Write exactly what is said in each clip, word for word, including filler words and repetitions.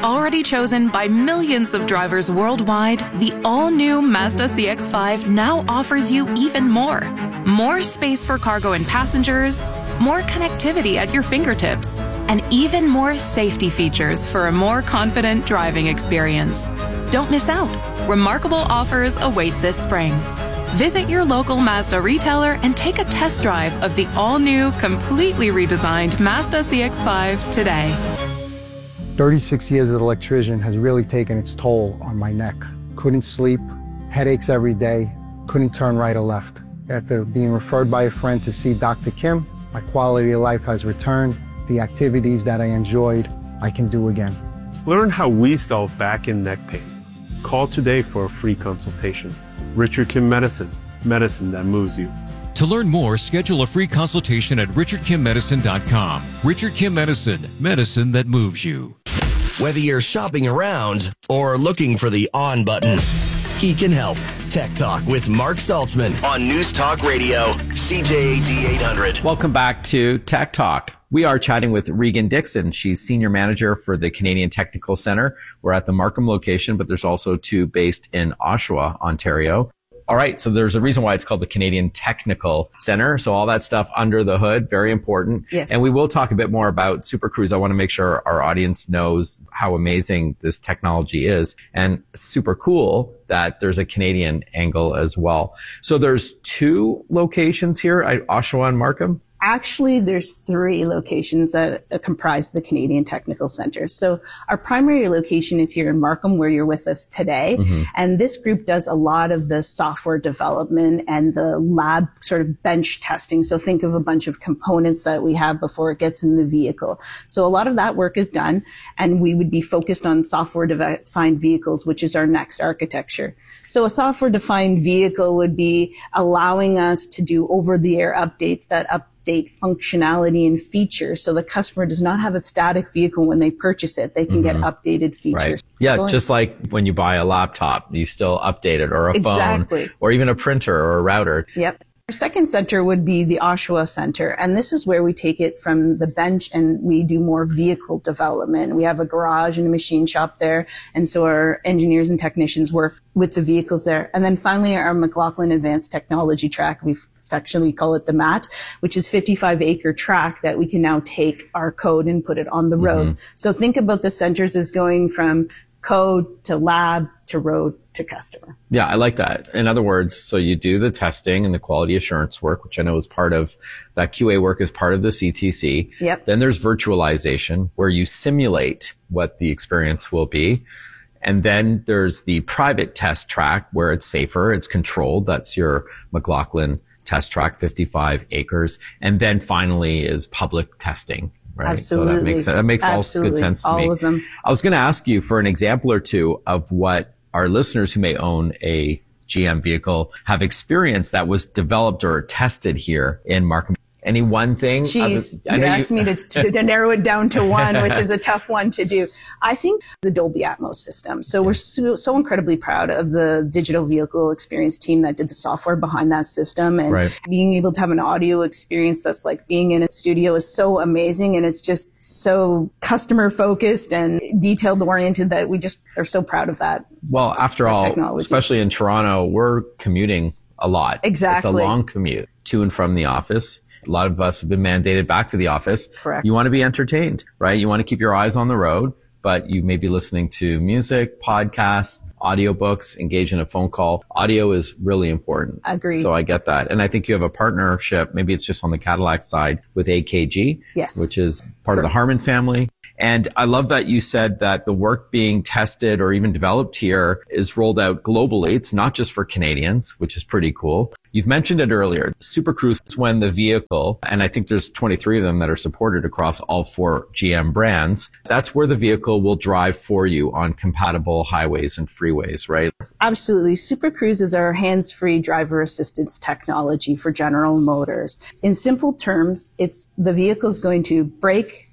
Already chosen by millions of drivers worldwide, the all-new Mazda C X five now offers you even more. More space for cargo and passengers, more connectivity at your fingertips, and even more safety features for a more confident driving experience. Don't miss out. Remarkable offers await this spring. Visit your local Mazda retailer and take a test drive of the all-new, completely redesigned Mazda C X five today. thirty-six years as an electrician has really taken its toll on my neck. Couldn't sleep, headaches every day, couldn't turn right or left. After being referred by a friend to see Doctor Kim, my quality of life has returned. The activities that I enjoyed, I can do again. Learn how we solve back and neck pain. Call today for a free consultation. Richard Kim Medicine, medicine that moves you. To learn more, schedule a free consultation at richard kim medicine dot com. Richard Kim Medicine, medicine that moves you. Whether you're shopping around or looking for the on button, he can help. Tech Talk with Mark Saltzman on News Talk Radio, C J A D eight hundred. Welcome back to Tech Talk. We are chatting with Regan Dixon. She's Senior Manager for the Canadian Technical Centre. We're at the Markham location, but there's also two based in Oshawa, Ontario. All right, so there's a reason why it's called the Canadian Technical Centre. So all that stuff under the hood, very important. Yes. And we will talk a bit more about Super Cruise. I want to make sure our audience knows how amazing this technology is, and super cool that there's a Canadian angle as well. So there's two locations here, Oshawa and Markham. Actually, there's three locations that uh, comprise the Canadian Technical Centre. So our primary location is here in Markham, where you're with us today. Mm-hmm. And this group does a lot of the software development and the lab sort of bench testing. So think of a bunch of components that we have before it gets in the vehicle. So a lot of that work is done, and we would be focused on software-defined vehicles, which is our next architecture. So a software-defined vehicle would be allowing us to do over-the-air updates that up update functionality and features, so the customer does not have a static vehicle when they purchase it. They can mm-hmm. get updated features. Right. Yeah, Going. just like when you buy a laptop, you still update it, or a exactly. phone, or even a printer or a router. Yep. Our second center would be the Oshawa Center, and this is where we take it from the bench and we do more vehicle development. We have a garage and a machine shop there, and so our engineers and technicians work with the vehicles there. And then finally, our McLaughlin Advanced Technology Track, we affectionately call it the M A T, which is fifty-five acre track that we can now take our code and put it on the road. Mm-hmm. So think about the centers as going from code to lab to road to customer. Yeah, I like that. In other words, so you do the testing and the quality assurance work, which I know is part of that Q A work, is part of the C T C. Yep. Then there's virtualization, where you simulate what the experience will be. And then there's the private test track, where it's safer, it's controlled. That's your McLaughlin test track, fifty-five acres. And then finally is public testing. Right? Absolutely. So that makes, that makes all good sense to all me. All of them. I was going to ask you for an example or two of what our listeners who may own a G M vehicle have experienced that was developed or tested here in Markham. Any one thing? Jeez, you asked you... me to, to, to narrow it down to one, which is a tough one to do. I think the Dolby Atmos system. So we're so, so incredibly proud of the digital vehicle experience team that did the software behind that system. And right. being able to have an audio experience that's like being in a studio is so amazing. And it's just so customer focused and detailed oriented that we just are so proud of that. Well, after all, technology. Especially in Toronto, we're commuting a lot. Exactly. It's a long commute to and from the office. A lot of us have been mandated back to the office. Correct. You want to be entertained, right? You want to keep your eyes on the road, but you may be listening to music, podcasts, audiobooks, engage in a phone call. Audio is really important. Agreed. So I get that. And I think you have a partnership, maybe it's just on the Cadillac side, with A K G, yes, which is part of the Harman family. And I love that you said that the work being tested or even developed here is rolled out globally. It's not just for Canadians, which is pretty cool. You've mentioned it earlier. Super Cruise is when the vehicle, and I think there's twenty-three of them that are supported across all four G M brands. That's where the vehicle will drive for you on compatible highways and freeways, right? Absolutely. Super Cruise is our hands-free driver assistance technology for General Motors. In simple terms, it's the vehicle is going to brake,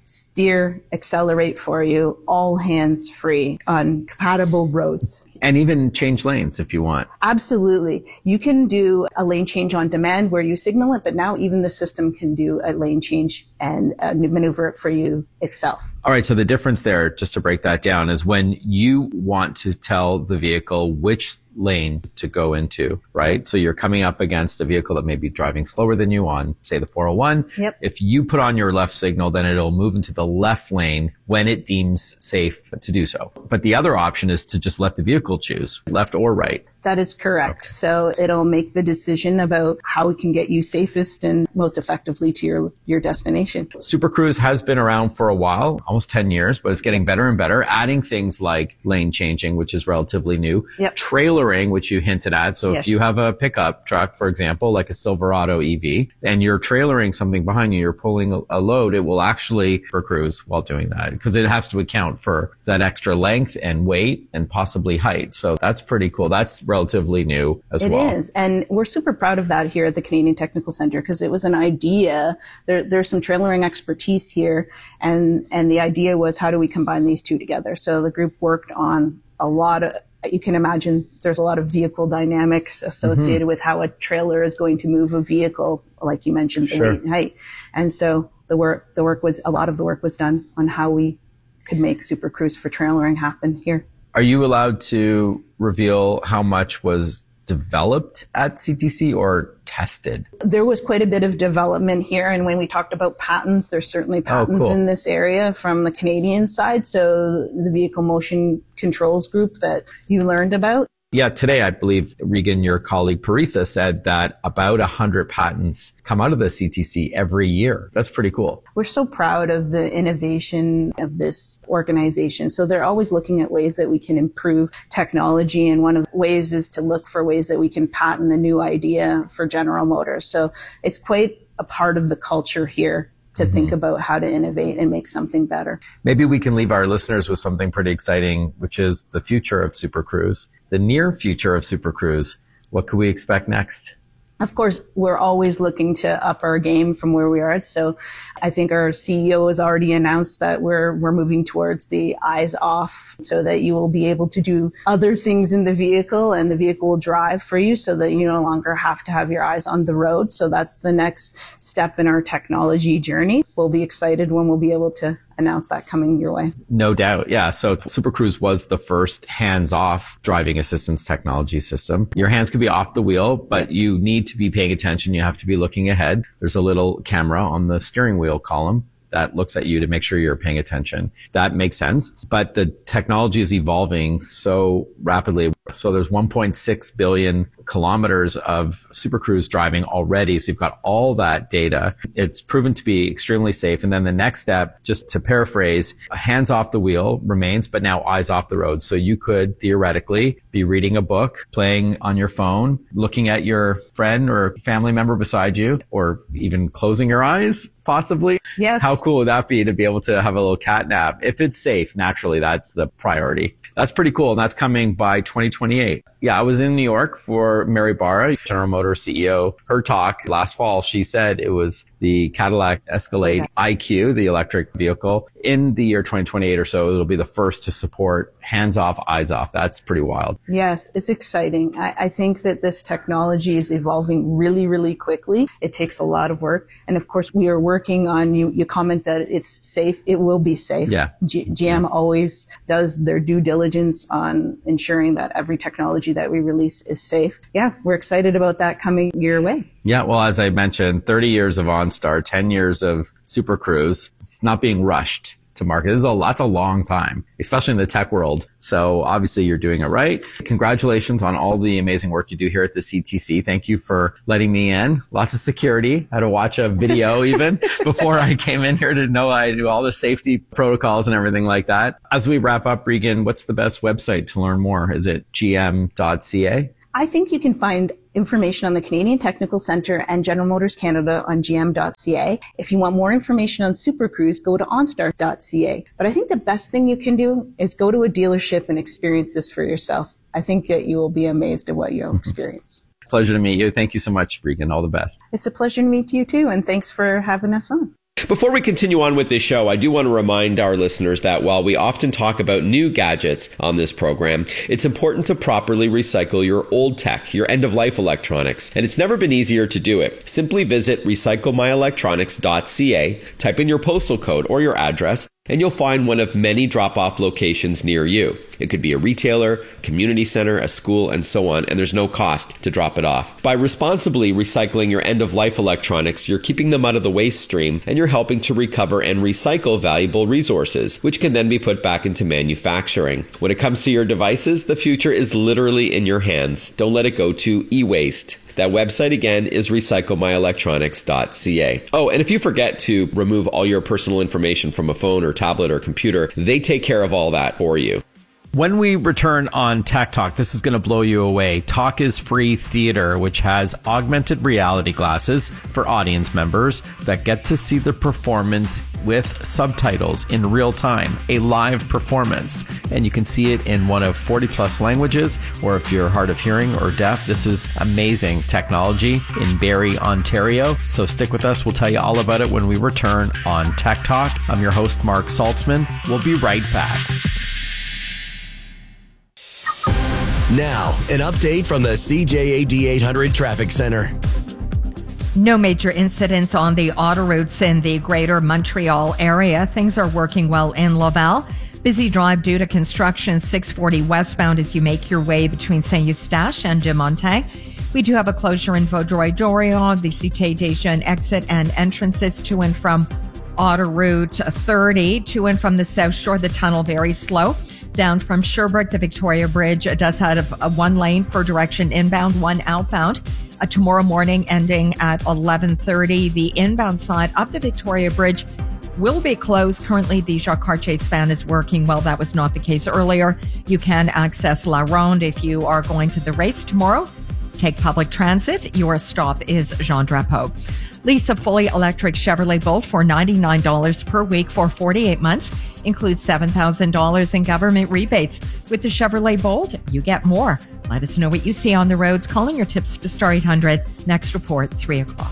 steer, accelerate for you, all hands free on compatible roads. And even change lanes if you want. Absolutely. You can do a lane change on demand where you signal it, but now even the system can do a lane change and uh, maneuver it for you itself. All right. So the difference there, just to break that down, is when you want to tell the vehicle which lane to go into, right? So you're coming up against a vehicle that may be driving slower than you on, say, the four oh one. Yep. If you put on your left signal, then it'll move into the left lane when it deems safe to do so. But the other option is to just let the vehicle choose, left or right. That is correct. Okay. So it'll make the decision about how it can get you safest and most effectively to your, your destination. Super Cruise has been around for a while, almost ten years, but it's getting better and better, adding things like lane changing, which is relatively new. Yep. Trailering, which you hinted at. So yes. if you have a pickup truck, for example, like a Silverado E V, and you're trailering something behind you, you're pulling a, a load, it will actually Super Cruise while doing that because it has to account for that extra length and weight and possibly height. So that's pretty cool. That's relatively new as it well. It is. And we're super proud of that here at the Canadian Technical Centre because it was an idea. There, there's some trailering expertise here. And, and the idea was, how do we combine these two together? So the group worked on a lot of, you can imagine there's a lot of vehicle dynamics associated mm-hmm. with how a trailer is going to move a vehicle, like you mentioned, the sure. weight and height. And so the work, the work was, a lot of the work was done on how we could make Super Cruise for trailering happen here. Are you allowed to reveal how much was developed at C T C or tested? There was quite a bit of development here. And when we talked about patents, there's certainly patents oh, cool. in this area from the Canadian side. So the Vehicle Motion Controls Group that you learned about. Yeah, today, I believe, Regan, your colleague Parisa, said that about one hundred patents come out of the C T C every year. That's pretty cool. We're so proud of the innovation of this organization. So they're always looking at ways that we can improve technology. And one of the ways is to look for ways that we can patent a new idea for General Motors. So it's quite a part of the culture here to mm-hmm. think about how to innovate and make something better. Maybe we can leave our listeners with something pretty exciting, which is the future of Super Cruise. The near future of Super Cruise. What could we expect next? Of course, we're always looking to up our game from where we are at. So I think our C E O has already announced that we're we're moving towards the eyes off so that you will be able to do other things in the vehicle and the vehicle will drive for you so that you no longer have to have your eyes on the road. So that's the next step in our technology journey. We'll be excited when we'll be able to announce that coming your way. No doubt. Yeah. So Super Cruise was the first hands-off driving assistance technology system. Your hands could be off the wheel, but you need to be paying attention. You have to be looking ahead. There's a little camera on the steering wheel column that looks at you to make sure you're paying attention. That makes sense. But the technology is evolving so rapidly. So there's one point six billion kilometers of Super Cruise driving already. So you've got all that data. It's proven to be extremely safe. And then the next step, just to paraphrase, hands off the wheel remains, but now eyes off the road. So you could theoretically be reading a book, playing on your phone, looking at your friend or family member beside you, or even closing your eyes, possibly. Yes. How cool would that be to be able to have a little cat nap? If it's safe, naturally, that's the priority. That's pretty cool. And that's coming by twenty twenty-eight. Yeah, I was in New York for Mary Barra, General Motors C E O. Her talk last fall, she said it was the Cadillac Escalade I Q, the electric vehicle. In the year twenty twenty-eight or so, it'll be the first to support hands off, eyes off. That's pretty wild. Yes, it's exciting. I, I think that this technology is evolving really, really quickly. It takes a lot of work. And of course, we are working on, you, you comment that it's safe. It will be safe. Yeah. G- GM yeah. always does their due diligence on ensuring that every technology that we release is safe. Yeah, we're excited about that coming your way. Yeah, well, as I mentioned, thirty years of OnStar, ten years of Super Cruise. It's not being rushed to market. This is a, that's a long time, especially in the tech world. So obviously you're doing it right. Congratulations on all the amazing work you do here at the C T C. Thank you for letting me in. Lots of security. I had to watch a video even before I came in here to know I do all the safety protocols and everything like that. As we wrap up, Regan, what's the best website to learn more? Is it G M dot C A? I think you can find information on the Canadian Technical Centre and General Motors Canada on G M dot C A. If you want more information on Super Cruise, go to OnStar dot C A. But I think the best thing you can do is go to a dealership and experience this for yourself. I think that you will be amazed at what you'll experience. Pleasure to meet you. Thank you so much, Regan. All the best. It's a pleasure to meet you too, and thanks for having us on. Before we continue on with this show, I do want to remind our listeners that while we often talk about new gadgets on this program, it's important to properly recycle your old tech, your end-of-life electronics, and it's never been easier to do it. Simply visit recycle my electronics dot c a, type in your postal code or your address, and you'll find one of many drop-off locations near you. It could be a retailer, community center, a school, and so on, and there's no cost to drop it off. By responsibly recycling your end-of-life electronics, you're keeping them out of the waste stream, and you're helping to recover and recycle valuable resources, which can then be put back into manufacturing. When it comes to your devices, the future is literally in your hands. Don't let it go to e-waste. That website again is recycle my electronics dot c a. Oh, and if you forget to remove all your personal information from a phone or tablet or computer, they take care of all that for you. When we return on Tech Talk, this is going to blow you away. Talk is Free Theater, which has augmented reality glasses for audience members that get to see the performance with subtitles in real time, a live performance. And you can see it in one of forty plus languages, or if you're hard of hearing or deaf, this is amazing technology in Barrie, Ontario. So stick with us. We'll tell you all about it when we return on Tech Talk. I'm your host, Mark Saltzman. We'll be right back. Now, an update from the C J A D eight hundred Traffic Center. No major incidents on the autoroutes in the greater Montreal area. Things are working well in Laval. Busy drive due to construction six forty westbound as you make your way between Saint-Eustache and de Montagne. We do have a closure in Vaudreuil-Dorion, the Cité des Jeunes exit and entrances to and from autoroute thirty. To and from the South Shore, the tunnel very slow. Down from Sherbrooke, the Victoria Bridge does have a one lane per direction inbound, one outbound. Uh, tomorrow morning ending at eleven thirty. The inbound side up the Victoria Bridge will be closed. Currently, the Jacques Cartier span is working well. That was not the case earlier. You can access La Ronde if you are going to the race tomorrow. Take public transit. Your stop is Jean Drapeau. Lease a fully electric Chevrolet Bolt for ninety-nine dollars per week for forty-eight months. Includes seven thousand dollars in government rebates. With the Chevrolet Bolt, you get more. Let us know what you see on the roads. Calling your tips to Star eight hundred. Next report, three o'clock.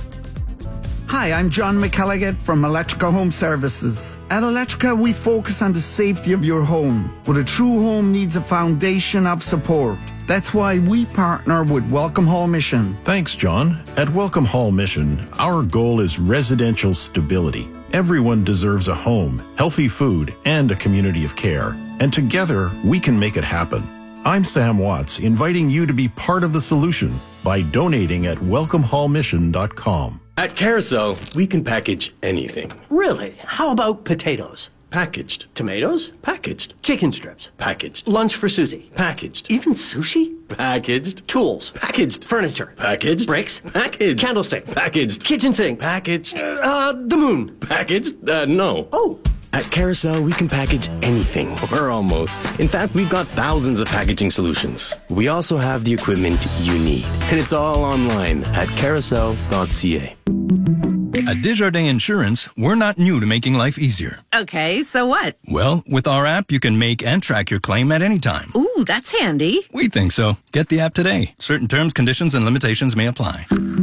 Hi, I'm John McElligott from Electrica Home Services. At Electrica, we focus on the safety of your home, but a true home needs a foundation of support. That's why we partner with Welcome Hall Mission. Thanks, John. At Welcome Hall Mission, our goal is residential stability. Everyone deserves a home, healthy food, and a community of care. And together, we can make it happen. I'm Sam Watts, inviting you to be part of the solution by donating at welcome hall mission dot com. At Carousel, we can package anything. Really? How about potatoes? Packaged. Tomatoes? Packaged. Chicken strips? Packaged. Lunch for Susie? Packaged. Even sushi? Packaged. Tools? Packaged. Furniture? Packaged. Bricks? Packaged. Candlestick? Packaged. Kitchen sink? Packaged. Uh, uh, the moon? Packaged? Uh, no. Oh. At Carousel, we can package anything, or almost. In fact, we've got thousands of packaging solutions. We also have the equipment you need, and it's all online at carousel dot c a. At Desjardins Insurance, we're not new to making life easier. Okay, so what? Well, with our app, you can make and track your claim at any time. Ooh, that's handy. We think so. Get the app today. Certain terms, conditions, and limitations may apply.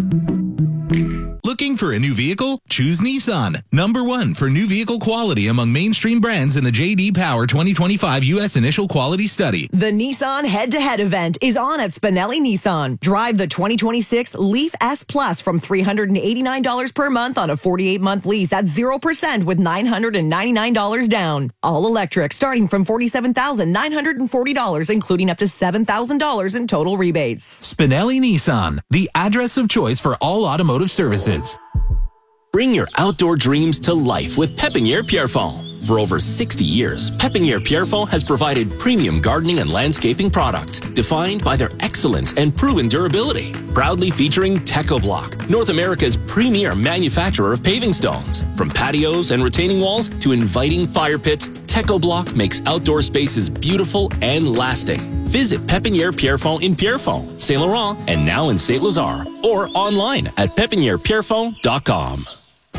Looking for a new vehicle? Choose Nissan. Number one for new vehicle quality among mainstream brands in the J D Power twenty twenty-five U S Initial Quality Study. The Nissan Head-to-Head event is on at Spinelli Nissan. Drive the twenty twenty-six Leaf S Plus from three hundred eighty-nine dollars per month on a forty-eight month lease at zero percent with nine hundred ninety-nine dollars down. All electric starting from forty-seven thousand nine hundred forty dollars, including up to seven thousand dollars in total rebates. Spinelli Nissan, the address of choice for all automotive services. Bring your outdoor dreams to life with Pépinière Pierrefonds. For over sixty years, Pépinière Pierrefonds has provided premium gardening and landscaping products defined by their excellent and proven durability. Proudly featuring TechoBlock, North America's premier manufacturer of paving stones. From patios and retaining walls to inviting fire pits, TechoBlock makes outdoor spaces beautiful and lasting. Visit Pépinière Pierrefonds in Pierrefonds, Saint Laurent, and now in Saint Lazare, or online at pépinière pierrefonds dot com.